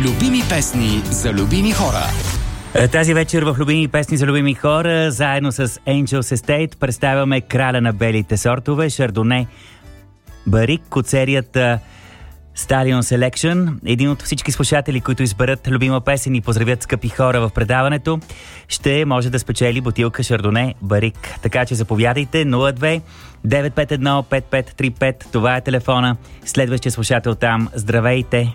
Любими песни за любими хора. Тази вечер в Любими песни за любими хора, заедно с Angels Estate, представяме краля на белите сортове, Шардоне Барик от серията Stallion Selection. Един от всички слушатели, които изберат любима песен и поздравят скъпи хора в предаването, ще може да спечели бутилка Шардоне Барик. Така че заповядайте 02 951 5535. Това е телефона. Следващия слушател там. Здравейте!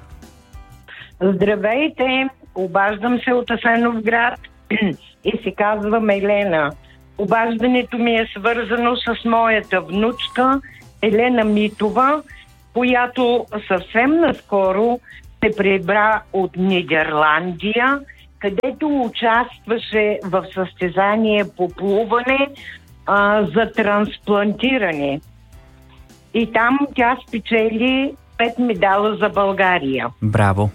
Здравейте! Обаждам се от Асеновград и се казвам Елена. Обаждането ми е свързано с моята внучка Елена Митова, която съвсем наскоро се прибра от Нидерландия, където участваше в състезание по плуване за трансплантиране. И там тя спечели 5 медала за България. Браво!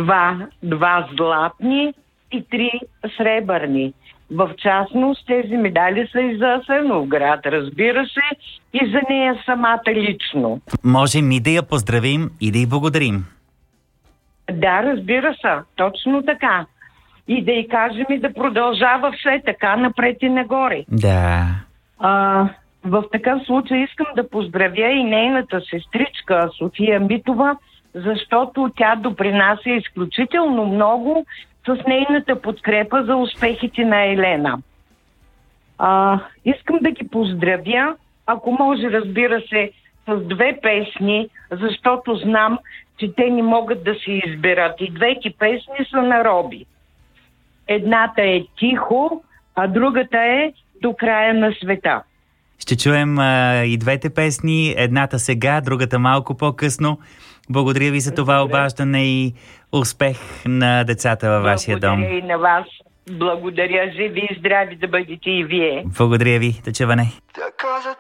Два златни и 3 сребърни. В частност, тези медали са и за Асеновград, разбира се, и за нея самата лично. Можем и да я поздравим и да й благодарим. Да, разбира се, точно така. И да й кажем и да продължава все така напред и нагоре. Да. В такъв случай искам да поздравя и нейната сестричка София Митова, защото тя допринася изключително много с нейната подкрепа за успехите на Елена. Искам да ги поздравя, ако може, разбира се, с 2 песни, защото знам, че те не могат да се изберат. И двете песни са на Роби. Едната е Тихо, а другата е До края на света. Ще чуем и двете песни, едната сега, другата малко по-късно. Благодаря ви за това обаждане и успех на децата във вашия дом. Благодаря и на вас. Благодаря, живи и здрави да бъдете и вие. Благодаря ви, до чуване.